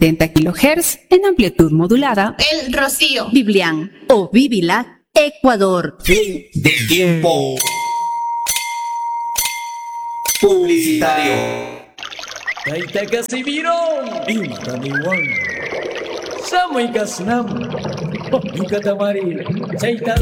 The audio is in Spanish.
70 kHz en amplitud modulada. El Rocío. Biblián o Bibilac, Ecuador. Fin del tiempo publicitario. Taita Casimiro, Imataniwan, Samay Kasnam, Yukatamari, Chaita